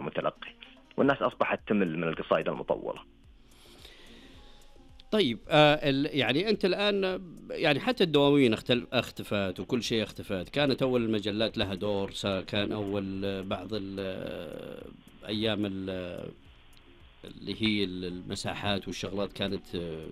المتلقي، والناس أصبحت تمل من القصائد المطولة. طيب يعني أنت الآن يعني حتى الدواوين اختفت وكل شيء اختفت. كانت أول المجلات لها دور، كان أول بعض أيام اللي هي المساحات والشغلات كانت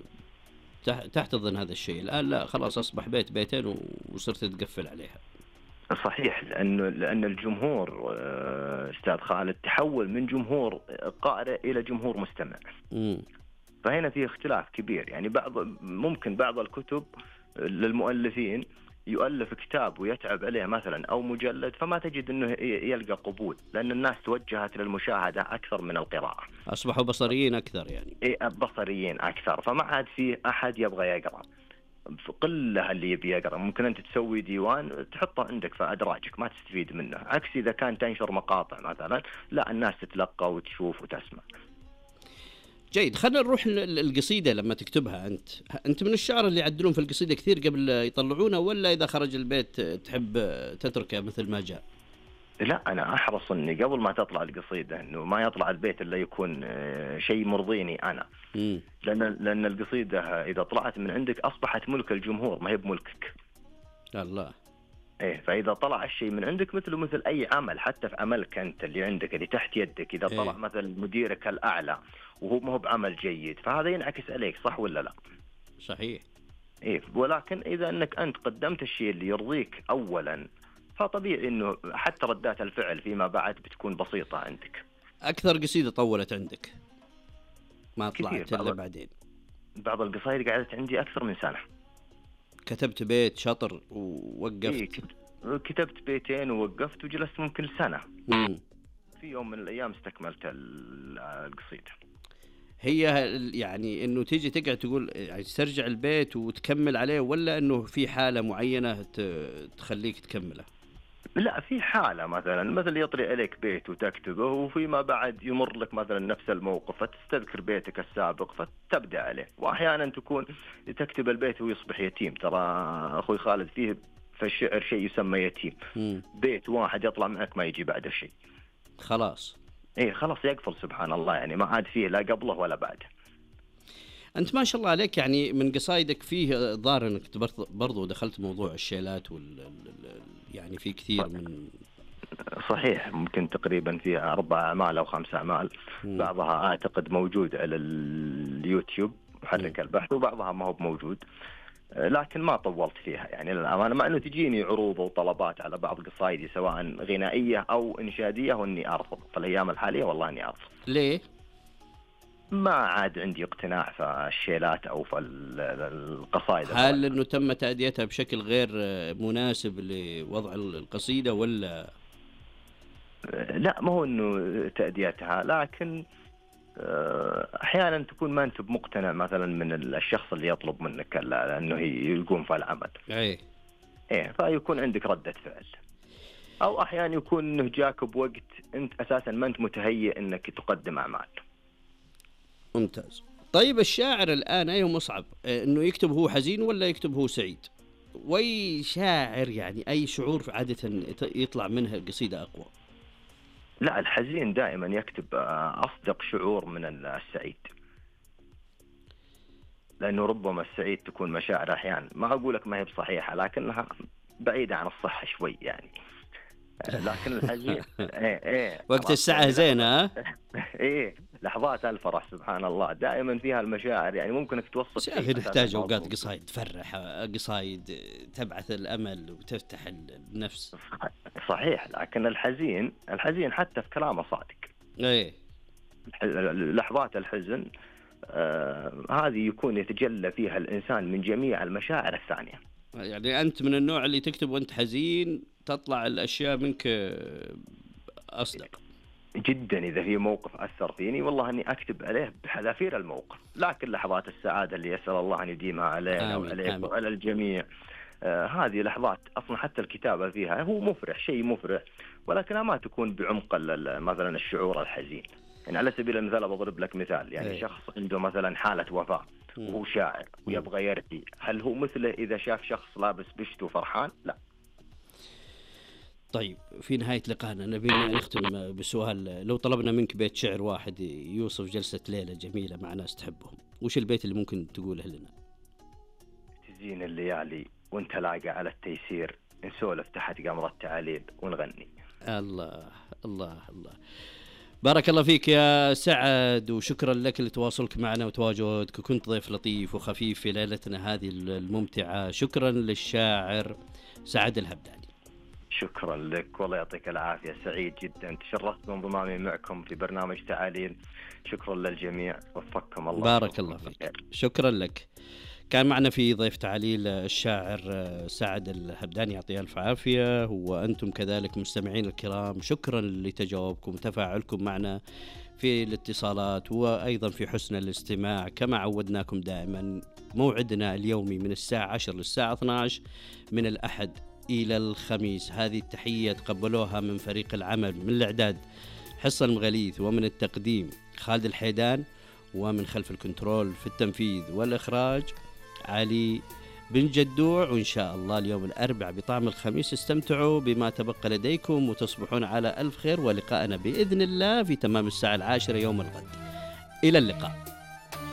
تحتضن هذا الشيء. الآن لا، خلاص أصبح بيتين وصرت تقفل عليها. صحيح، لأن الجمهور أستاذ خالد تحول من جمهور قارئ إلى جمهور مستمع. فهنا في اختلاف كبير. يعني ممكن بعض الكتب للمؤلفين يؤلف كتاب ويتعب عليه مثلا أو مجلد، فما تجد أنه يلقى قبول، لأن الناس توجهت للمشاهدة أكثر من القراءة، أصبحوا بصريين أكثر. يعني بصريين أكثر، فما عاد في أحد يبغى يقرأ، قلة اللي يبي يقرأ. ممكن أنت تسوي ديوان تحطه عندك في أدراجك ما تستفيد منه، عكس إذا كان تنشر مقاطع مثلا، لا الناس تتلقى وتشوف وتسمع. جيد، خلينا نروح القصيدة. لما تكتبها أنت من الشعر اللي يعدلون في القصيدة كثير قبل يطلعونها، ولا إذا خرج البيت تحب تتركه مثل ما جاء؟ لا، أنا أحرص أني قبل ما تطلع القصيدة أنه ما يطلع البيت إلا يكون شيء مرضيني أنا. لأن القصيدة إذا طلعت من عندك أصبحت ملك الجمهور، ما هي بملكك. الله. إيه، فإذا طلع الشيء من عندك مثل أي عمل، حتى في عملك أنت اللي عندك اللي تحت يدك، إذا طلع مثل مديرك الأعلى وهو ما هو بعمل جيد، فهذا ينعكس عليك، صح ولا لا؟ صحيح. إيه، ولكن إذا أنك أنت قدمت الشيء اللي يرضيك أولا، فطبيعي إنه حتى ردات الفعل فيما بعد بتكون بسيطة عندك. أكثر قصيدة طولت عندك ما طلعت إلا بعدين؟ بعض القصائد قعدت عندي أكثر من سنة. كتبت بيت شطر ووقفت؟ إيه، كتبت بيتين ووقفت وجلست ممكن سنة. في يوم من الأيام استكملت القصيدة. هي يعني إنه تيجي تقعد تقول يعني ترجع البيت وتكمل عليه، ولا إنه في حالة معينة تخليك تكمله؟ لا، في حالة مثل يطري عليك بيت وتكتبه، وفيما بعد يمر لك مثلا نفس الموقف فتستذكر بيتك السابق فتبدأ عليه. وأحيانا تكون تكتب البيت ويصبح يتيم. ترى أخوي خالد فيه في الشعر شيء يسمى يتيم. بيت واحد يطلع معك ما يجي بعده شيء، خلاص. إيه، خلاص يقفل سبحان الله، يعني ما عاد فيه لا قبله ولا بعده. أنت ما شاء الله عليك، يعني من قصايدك فيه ظاهر أنك برضو دخلت موضوع الشيلات يعني في كثير من. صحيح، ممكن تقريبا في 4 أعمال أو 5 أعمال. بعضها أعتقد موجود على اليوتيوب محرك البحث، وبعضها ما هو موجود، لكن ما طولت فيها يعني للأمانة، مع أنه تجيني عروض وطلبات على بعض قصايدي سواء غنائية أو إنشادية، وإني أرفض في الأيام الحالية. والله إني أرفض. ليه؟ ما عاد عندي اقتناع في الشيلات أو في القصائد. هل أنه تم تأديتها بشكل غير مناسب لوضع القصيدة ولا؟ لا، ما هو أنه تأديتها، لكن أحيانا تكون ما أنت مقتنع مثلا من الشخص اللي يطلب منك أنه يقوم في العمل. إيه، فيكون عندك ردة فعل، أو أحيانا يكون أنه جاك بوقت أنت أساسا ما أنت متهيئ أنك تقدم أعمال. ممتاز. طيب الشاعر الآن أيهم أصعب، أنه يكتب هو حزين ولا يكتب هو سعيد؟ وأي شاعر يعني أي شعور عادة يطلع منها القصيدة أقوى؟ لا، الحزين دائما يكتب أصدق شعور من السعيد، لأنه ربما السعيد تكون مشاعر أحيانا ما أقولك ما هي بصحيحة، لكنها بعيدة عن الصحة شوي يعني. لكن الحزين وقت الساعة زينة. لحظات الفرح سبحان الله دائما فيها المشاعر، يعني ممكنك توصل شيء. نحتاج أوقات قصايد تفرح، قصايد تبعث الأمل وتفتح النفس. صحيح، لكن الحزين حتى في كلامه صادق. لحظات الحزن هذه يكون يتجلى فيها الإنسان من جميع المشاعر الثانية. يعني أنت من النوع اللي تكتب وأنت حزين تطلع الأشياء منك أصدق جدا. إذا في موقف أثر فيني والله أني أكتب عليه بحذافير الموقف، لكن لحظات السعادة اللي يسأل الله أن يديمها علينا وعليك وعلى الجميع، هذه لحظات أصلا حتى الكتابة فيها هو مفرح، شيء مفرح، ولكنها ما تكون بعمق مثلا الشعور الحزين. يعني على سبيل المثال بضرب لك مثال، يعني شخص عنده مثلا حالة وفاة وهو شاعر ويبغى يرثي، هل هو مثله إذا شاف شخص لابس بشت وفرحان؟ لا. طيب في نهاية لقائنا نبي نختم بسؤال، لو طلبنا منك بيت شعر واحد يوصف جلسة ليلة جميلة مع ناس تحبهم، وش البيت اللي ممكن تقوله لنا؟ تزين الليالي وانت لاقى على التيسير، نسولف تحت قمر التعاليل ونغني. الله الله الله، بارك الله فيك يا سعد، وشكرا لك لتواصلك معنا وتواجدك، وكنت ضيف لطيف وخفيف في ليلتنا هذه الممتعة. شكرا للشاعر سعد الهبداني. شكرا لك، والله يعطيك العافية، سعيد جدا، تشرفت بانضمامي معكم في برنامج تعاليل. شكرا للجميع، وفقكم الله. بارك الله فيك، شكرا لك. كان معنا في ضيف تعاليل الشاعر سعد الهبداني، يعطيه الف عافية، وأنتم كذلك مستمعين الكرام، شكرا لتجاوبكم وتفاعلكم معنا في الاتصالات، وأيضا في حسن الاستماع. كما عودناكم دائما، موعدنا اليومي من الساعة 10 للساعة 12 من الأحد إلى الخميس. هذه التحية تقبلوها من فريق العمل، من الإعداد حصة المغليث، ومن التقديم خالد الحيدان، ومن خلف الكنترول في التنفيذ والإخراج علي بن جدوع. وإن شاء الله اليوم الأربع بطعم الخميس. استمتعوا بما تبقى لديكم وتصبحون على ألف خير، ولقاءنا بإذن الله في تمام الساعة 10 يوم الغد. إلى اللقاء.